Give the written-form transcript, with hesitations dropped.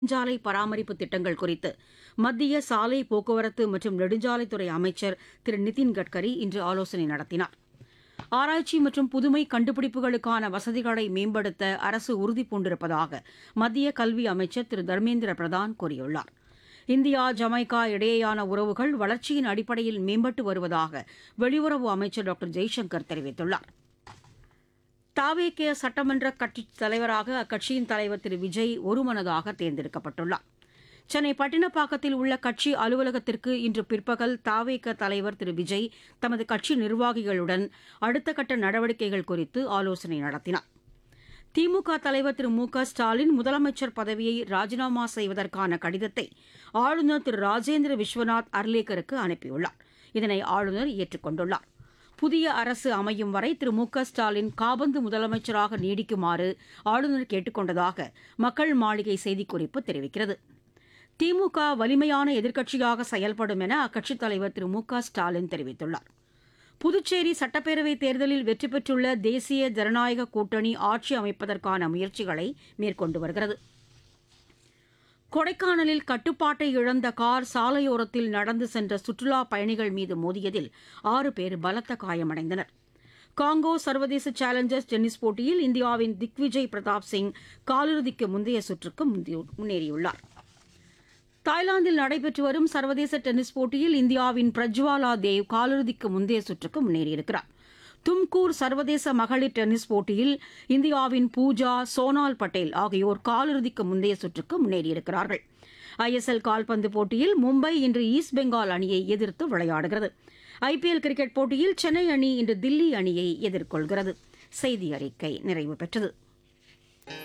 நெடுஞ்சாலை பராமரிப்பு திட்டங்கள் குறித்து மத்திய சாலை போக்குவரத்து மற்றும் நெடுஞ்சாலைத்துறை அமைச்சர் திரு நிதின் கட்கரி இன்று ஆலோசனை நடத்தினார். ஆராய்ச்சி மற்றும் புதுமை கண்டுபிடிப்புகளுக்கான வசதிகளை மேம்படுத்த அரசு உறுதிபூண்டிருப்பதாக மத்திய கல்வி அமைச்சர் திரு தர்மேந்திர பிரதான் கூறியுள்ளார். இந்தியா ஜமைக்கா இடையேயான உறவுகள் வளர்ச்சியின் அடிப்படையில் மேம்பட்டு வருவதாக வெளியுறவு அமைச்சர் டாக்டர் ஜெய்சங்கர் தெரிவித்துள்ளார். தாவேகே சட்டமன்ற கட்சித் தலைவராக அக்கட்சியின் தலைவர் திரு விஜய் ஒருமனதாக தேர்ந்தெடுக்கப்பட்டுள்ளார். சென்னை பட்டினப்பாக்கத்தில் உள்ள கட்சி அலுவலகத்திற்கு இன்று பிற்பகல் தாவேக தலைவர் திரு விஜய் தமது கட்சி நிர்வாகிகளுடன் அடுத்த கட்ட நடவடிக்கைகள் குறித்து ஆலோசனை நடத்தினார். திமுக தலைவர் திரு மு க ஸ்டாலின் முதலமைச்சர் பதவியை ராஜினாமா செய்வதற்கான கடிதத்தை ஆளுநர் திரு ராஜேந்திர விஸ்வநாத் அர்லேக்கருக்கு அனுப்பியுள்ளார். இதனை ஆளுநர் ஏற்றுக் கொண்டுள்ளார். புதிய அரசு அமையும் வரை திரு மு க ஸ்டாலின் காபந்து முதலமைச்சராக நீடிக்குமாறு ஆளுநர் கேட்டுக் கொண்டதாக மக்கள் மாளிகை செய்திக்குறிப்பு தெரிவிக்கிறது. திமுக வலிமையான எதிர்க்கட்சியாக செயல்படும் என அக்கட்சித் தலைவர் திரு மு க ஸ்டாலின் தெரிவித்துள்ளார். புதுச்சேரி சட்டப்பேரவைத் தேர்தலில் வெற்றி பெற்றுள்ள தேசிய ஜனநாயக கூட்டணி ஆட்சி அமைப்பதற்கான முயற்சிகளை மேற்கொண்டு வருகிறது. கொடைக்கானலில் கட்டுப்பாட்டை இழந்த கார் சாலையோரத்தில் நடந்து சென்ற சுற்றுலாப் பயணிகள் மீது மோதியதில் 6 பேர் பலத்த காயமடைந்தனர். காங்கோ சர்வதேச சேலஞ்சர்ஸ் டென்னிஸ் போட்டியில் இந்தியாவின் திக்விஜய் பிரதாப் சிங் காலிறுதிக்கு முந்தைய சுற்றுக்கு முன்னேறியுள்ளார். தாய்லாந்தில் நடைபெற்று வரும் சர்வதேச டென்னிஸ் போட்டியில் இந்தியாவின் பிரஜ்வாலா தேவ் காலிறுதிக்கு முந்தைய சுற்றுக்கு முன்னேறியிருக்கிறார். தும்கூர் சர்வதேச மகளிர் டென்னிஸ் போட்டியில் இந்தியாவின் பூஜா, சோனால் பட்டேல் ஆகியோர் காலிறுதிக்கு முந்தைய சுற்றுக்கு முன்னேறியிருக்கிறார்கள். ஐஎஸ்எல் கால்பந்து போட்டியில் மும்பை இன்று ஈஸ்ட் பெங்கால் அணியை எதிர்த்து விளையாடுகிறது. ஐபிஎல் கிரிக்கெட் போட்டியில் சென்னை அணி இன்று தில்லி அணியை எதிர்கொள்கிறது. செய்தி அறிக்கை நிறைவு பெற்றது.